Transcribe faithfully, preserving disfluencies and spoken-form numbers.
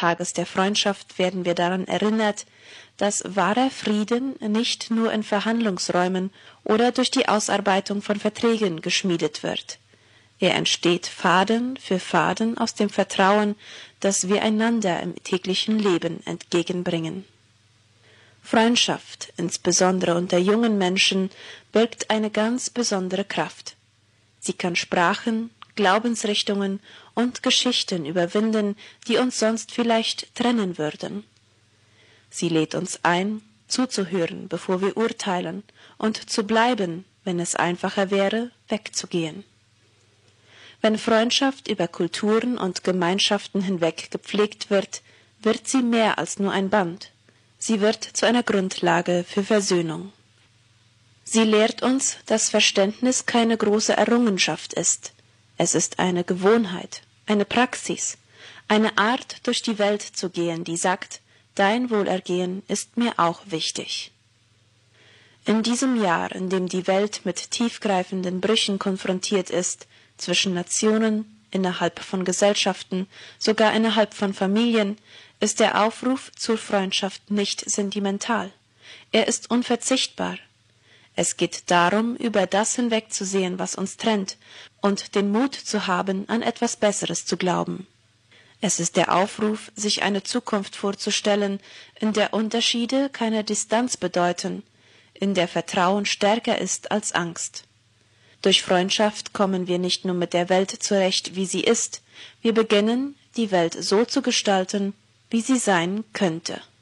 Tages der Freundschaft werden wir daran erinnert, dass wahrer Frieden nicht nur in Verhandlungsräumen oder durch die Ausarbeitung von Verträgen geschmiedet wird. Er entsteht Faden für Faden aus dem Vertrauen, das wir einander im täglichen Leben entgegenbringen. Freundschaft, insbesondere unter jungen Menschen, birgt eine ganz besondere Kraft. Sie kann Sprachen, Glaubensrichtungen und Geschichten überwinden, die uns sonst vielleicht trennen würden. Sie lädt uns ein, zuzuhören, bevor wir urteilen, und zu bleiben, wenn es einfacher wäre, wegzugehen. Wenn Freundschaft über Kulturen und Gemeinschaften hinweg gepflegt wird, wird sie mehr als nur ein Band. Sie wird zu einer Grundlage für Versöhnung. Sie lehrt uns, dass Verständnis keine große Errungenschaft ist. Es ist eine Gewohnheit, eine Praxis, eine Art, durch die Welt zu gehen, die sagt, dein Wohlergehen ist mir auch wichtig. In diesem Jahr, in dem die Welt mit tiefgreifenden Brüchen konfrontiert ist, zwischen Nationen, innerhalb von Gesellschaften, sogar innerhalb von Familien, ist der Aufruf zur Freundschaft nicht sentimental. Er ist unverzichtbar. Es geht darum, über das hinwegzusehen, was uns trennt, und den Mut zu haben, an etwas Besseres zu glauben. Es ist der Aufruf, sich eine Zukunft vorzustellen, in der Unterschiede keine Distanz bedeuten, in der Vertrauen stärker ist als Angst. Durch Freundschaft kommen wir nicht nur mit der Welt zurecht, wie sie ist, wir beginnen, die Welt so zu gestalten, wie sie sein könnte.